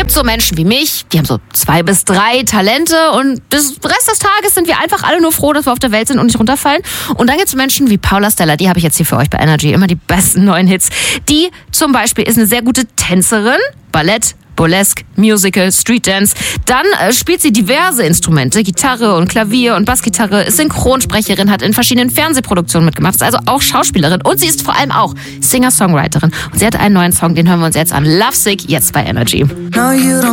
gibt so Menschen wie mich, die haben so 2 bis 3 Talente und den Rest des Tages sind wir einfach alle nur froh, dass wir auf der Welt sind und nicht runterfallen. Und dann gibt es Menschen wie Paula Stella, die habe ich jetzt hier für euch bei Energy, immer die besten neuen Hits. Die zum Beispiel ist eine sehr gute Tänzerin, Ballett, Burlesque, Musical, Street Dance. Dann spielt sie diverse Instrumente, Gitarre und Klavier und Bassgitarre, ist Synchronsprecherin, hat in verschiedenen Fernsehproduktionen mitgemacht, ist also auch Schauspielerin und sie ist vor allem auch Singer-Songwriterin. Und sie hat einen neuen Song, den hören wir uns jetzt an. Lovesick, jetzt bei Energy.